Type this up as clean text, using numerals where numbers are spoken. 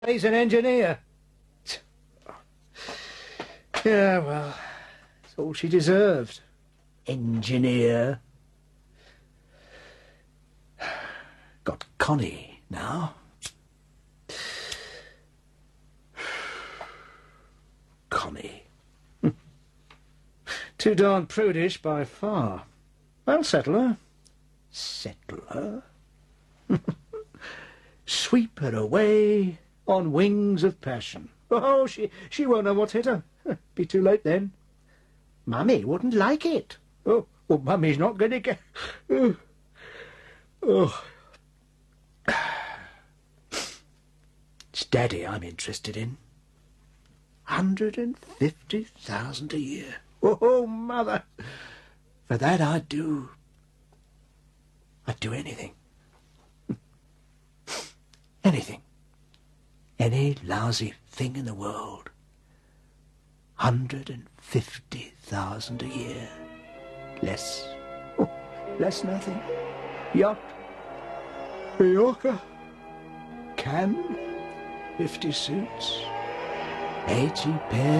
He's an engineer. Yeah, well, it's all she deserved. Engineer. Got Connie now. Connie. Too darn prudish by far. I'll settle her. Settle her? Sweep her away on wings of passion. Oh, she won't know what's hit her. Be too late then. Mummy wouldn't like it. Oh, well, Mummy's not going to get... Oh. It's Daddy I'm interested in. 150,000 a year. Oh, Mother. For that I'd do anything. Anything. Any lousy thing in the world. 150,000 a year. Less. Oh, less nothing. Yacht. Mallorca. Cannes. 50 suits. 80 pairs.